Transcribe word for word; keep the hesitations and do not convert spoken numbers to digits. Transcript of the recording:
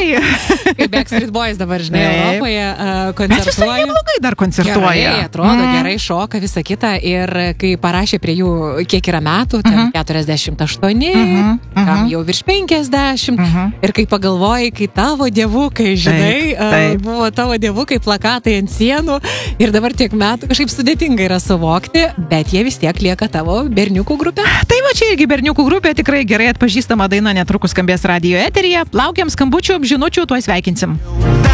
gerai. Kaip Backstreet Boys dabar, žinai, Taip. Europoje uh, Mes visai koncertuoja. neblogai dar koncertuoja. Gerai, atrodo, Mm. gerai šoka, visa kita. Ir kai parašė prie jų, kiek yra metų, ten Mhm. keturiasdešimt aštuoni, Mhm, kam mhm. jau virš penkiasdešimt. Mhm. Ir kai pagalvojai, kai tavo dievukai, žinai, Taip, a, taip. buvo tavo dievukai, plakatai ant sienų ir dabar tiek metų kažkaip sudėtinga yra suvokti, bet jie vis tiek lieka tavo berniukų grupė. Tai va čia irgi berniukų grupė, tikrai gerai atpažįstama daina netrukus skambės radio eteryje. Laukiam skambučių, žinučių, tuoj sveikinsim.